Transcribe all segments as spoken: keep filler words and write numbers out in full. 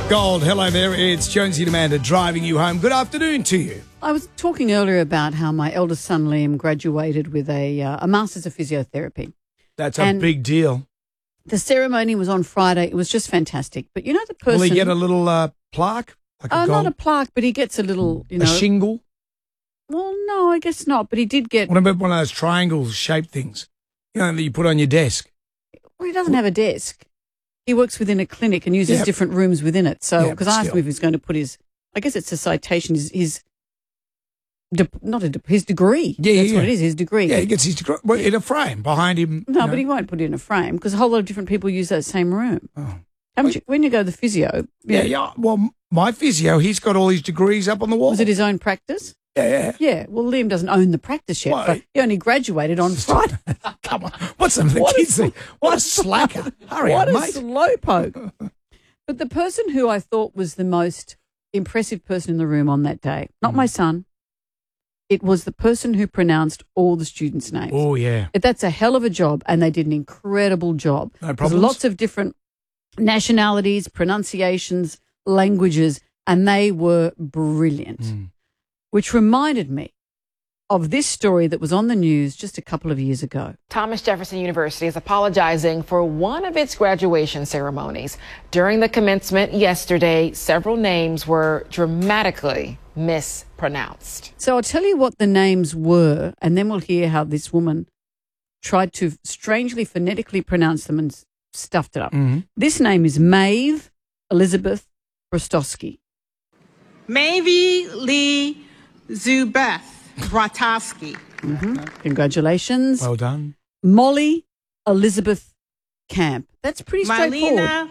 Gold, hello there. It's Jonesy and Amanda driving you home. Good afternoon to you. I was talking earlier about how my eldest son Liam graduated with a uh, a Masters of Physiotherapy. That's a And big deal. The ceremony was on Friday. It was just fantastic. But you know the person... Will he get a little uh, plaque? Like Oh, a not gold, a plaque, but he gets a little, you know... a shingle? Well, no, I guess not. But he did get... What about one of those triangle-shaped things, you know, that you put on your desk? Well, he doesn't have a desk. He works within a clinic and uses Yep. different rooms within it. So, Yeah, because but I asked still. him if he's going to put his... I guess it's a citation, his... his de- not a de- his degree. Yeah, yeah, That's what yeah. it is, his degree. Yeah, he gets his degree well, in a frame behind him. No, you know. but he won't put it in a frame because a whole lot of different people use that same room. Oh. Haven't you, when you go to the physio, Yeah, yeah. Well, my physio, he's got all his degrees up on the wall. was it his own practice? Yeah, yeah. Yeah. Well, Liam doesn't own the practice yet, Well, but he only graduated on Friday. Come on. What's some of the What a kids sl- think? What a slacker. Hurry what up, a mate. slowpoke. But the person who I thought was the most impressive person in the room on that day, not my son, it was the person who pronounced all the students' names. Oh, yeah. That's a hell of a job, and they did an incredible job. No There's problems? lots of different nationalities, pronunciations, languages, and they were brilliant, Mm. which reminded me of this story that was on the news just a couple of years ago. Thomas Jefferson University is apologizing for one of its graduation ceremonies. During the commencement yesterday, several names were dramatically mispronounced. So I'll tell you what the names were, and then we'll hear how this woman tried to strangely phonetically pronounce them and s- stuffed it up. Mhm. This name is Maeve Elizabeth Brostowski. Mavie Lee Zubeth Bratowski. Congratulations. Well done. Molly Elizabeth Camp. That's pretty straightforward. Marlena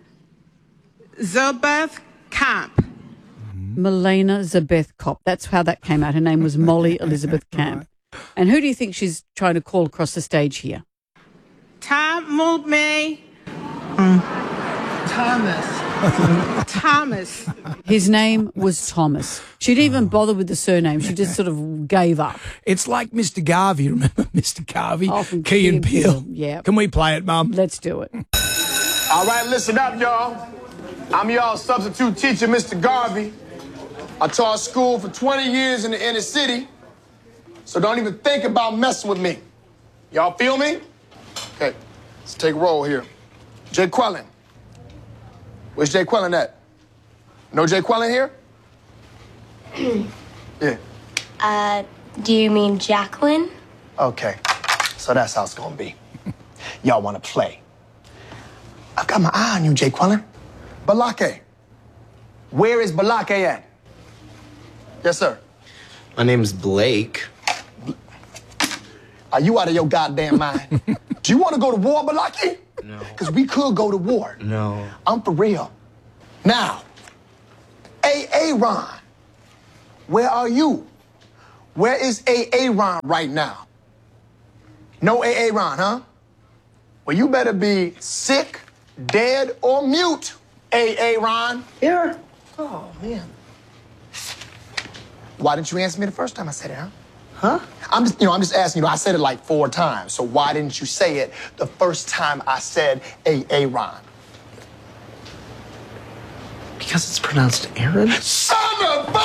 Zubeth Camp. Melena Zabeth Kopp. That's how that came out. Her name was Molly Elizabeth Camp. And who do you think she's trying to call across the stage here? Tom Mulme. Thomas. Thomas. His name was Thomas. She didn't even bother with the surname. She just sort of gave up. It's like Mister Garvey. Remember Mister Garvey? Oh, from Key and Key Peele. and Peele, yeah. Can we play it, Mum? Let's do it. All right, listen up, y'all. I'm y'all substitute teacher, Mister Garvey. I taught school for twenty years in the inner city, so don't even think about messing with me. Y'all feel me? Okay, let's take a roll here. Jay Quellen. Where's Jay Quellen at? No Jay Quellen here? Yeah. Uh, do you mean Jacqueline? Okay, so that's how it's gonna be. Y'all wanna play. I've got my eye on you, Jay Quellen. Balake. Where is Balake at? Yes, sir. My name's Blake. Are you out of your goddamn mind? Do you want to go to war, Balaki? No. Because we could go to war. No. I'm for real. Now, A A Ron, where are you? Where is A A Ron right now? No A A Ron, huh? Well, you better be sick, dead, or mute, A A Ron. Here? Oh, man. Why didn't you answer me the first time I said it, huh? Huh? I'm just, you know, I'm just asking, you know, I said it like four times, so why didn't you say it the first time I said A A Ron? Because it's pronounced Aaron? Son of a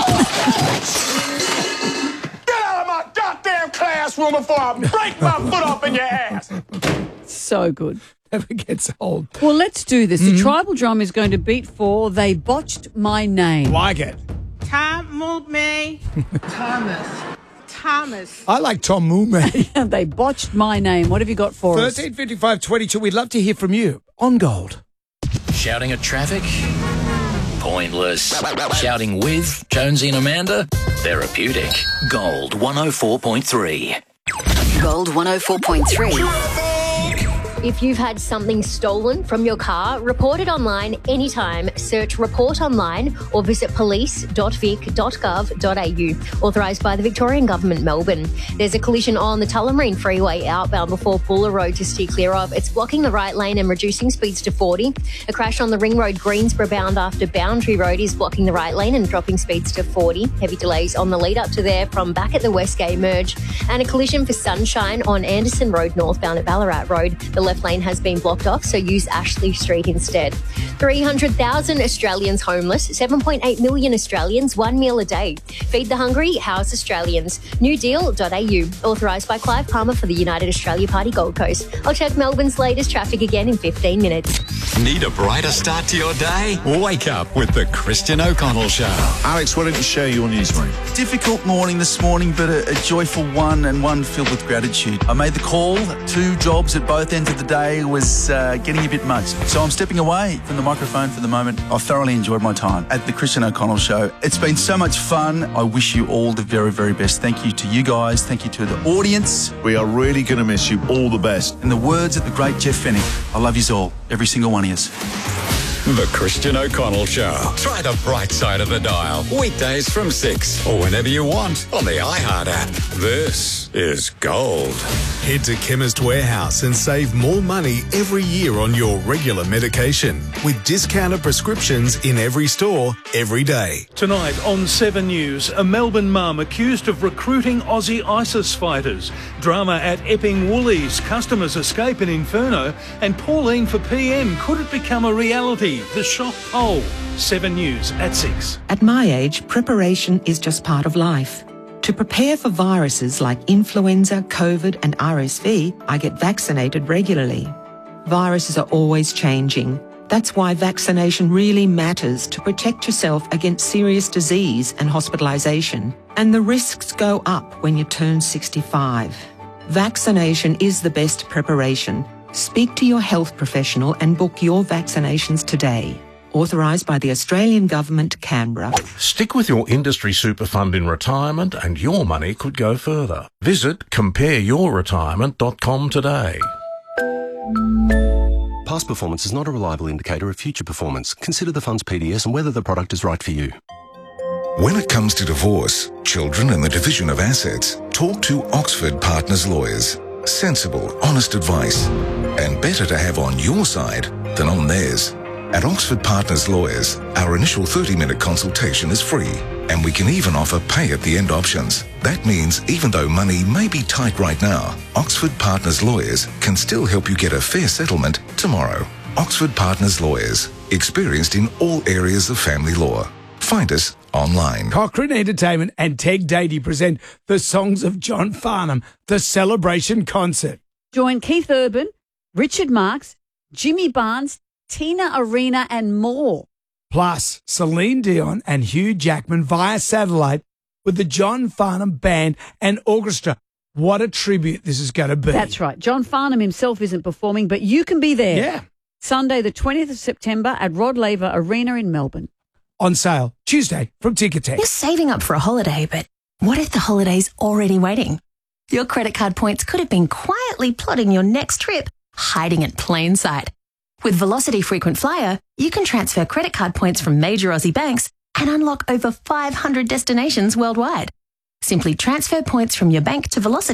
Get out of my goddamn classroom before I break my foot off in your ass! So good. Never gets old. Well, let's do this. The tribal drum is going to beat for They Botched My Name. Like it. Tom Mulme. Thomas. Thomas. I like Tom Moomay. They botched my name. What have you got for us? thirteen fifty-five twenty-two. We'd love to hear from you on Gold. Shouting at traffic? Pointless. Shouting with Jonesy and Amanda? Therapeutic. Gold one oh four point three. Gold one oh four point three. If you've had something stolen from your car, report it online anytime. Search Report Online or visit police dot vic dot gov dot a u. Authorised by the Victorian Government, Melbourne. There's a collision on the Tullamarine Freeway outbound before Buller Road to steer clear of. It's blocking the right lane and reducing speeds to forty. A crash on the Ring Road Greensborough bound after Boundary Road is blocking the right lane and dropping speeds to forty. Heavy delays on the lead up to there from back at the Westgate merge. And a collision for Sunshine on Anderson Road northbound at Ballarat Road. The left Perth Lane has been blocked off, so use Ashley Street instead. three hundred thousand Australians homeless, seven point eight million Australians, one meal a day. Feed the hungry, house Australians. new deal dot a u. Authorised by Clive Palmer for the United Australia Party Gold Coast. I'll check Melbourne's latest traffic again in fifteen minutes. Need a brighter start to your day? Wake up with the Christian O'Connell Show. Alex, why don't you share your news, mate? Difficult morning this morning, but a, a joyful one and one filled with gratitude. I made the call. Two jobs at both ends of the day was uh, getting a bit much. So I'm stepping away from the microphone for the moment. I've thoroughly enjoyed my time at the Christian O'Connell Show. It's been so much fun. I wish you all the very, very best. Thank you to you guys. Thank you to the audience. We are really going to miss you. All the best. In the words of the great Jeff Fennick, I love yous all. Every single one of yous. The Christian O'Connell Show. Try the bright side of the dial. Weekdays from six or whenever you want on the iHeart app. This is gold. Head to Chemist Warehouse and save more money every year on your regular medication with discounted prescriptions in every store, every day. Tonight on Seven News, a Melbourne mum accused of recruiting Aussie ISIS fighters. Drama at Epping Woolies, customers escape an inferno, and Pauline for P M. Could it become a reality? The shock poll. Seven News at six. At my age, preparation is just part of life. To prepare for viruses like influenza, COVID and R S V, I get vaccinated regularly. Viruses are always changing. That's why vaccination really matters to protect yourself against serious disease and hospitalisation. And the risks go up when you turn sixty-five. Vaccination is the best preparation. Speak to your health professional and book your vaccinations today. Authorised by the Australian Government, Canberra. Stick with your industry super fund in retirement and your money could go further. Visit compare your retirement dot com today. Past performance is not a reliable indicator of future performance. Consider the fund's P D S and whether the product is right for you. When it comes to divorce, children and the division of assets, talk to Oxford Partners Lawyers. Sensible, honest advice. And better to have on your side than on theirs. At Oxford Partners Lawyers, our initial thirty minute consultation is free, and we can even offer pay-at-the-end options. That means even though money may be tight right now, Oxford Partners Lawyers can still help you get a fair settlement tomorrow. Oxford Partners Lawyers, experienced in all areas of family law. Find us online. Cochrane Entertainment and Teg Datey present the Songs of John Farnham, the Celebration Concert. Join Keith Urban, Richard Marx, Jimmy Barnes, Tina Arena and more. Plus, Celine Dion and Hugh Jackman via satellite with the John Farnham Band and Orchestra. What a tribute this is going to be. That's right. John Farnham himself isn't performing, but you can be there. Yeah. Sunday the twentieth of September at Rod Laver Arena in Melbourne. On sale Tuesday from Ticketek. You're saving up for a holiday, but what if the holiday's already waiting? Your credit card points could have been quietly plotting your next trip, hiding in plain sight. With Velocity Frequent Flyer, you can transfer credit card points from major Aussie banks and unlock over five hundred destinations worldwide. Simply transfer points from your bank to Velocity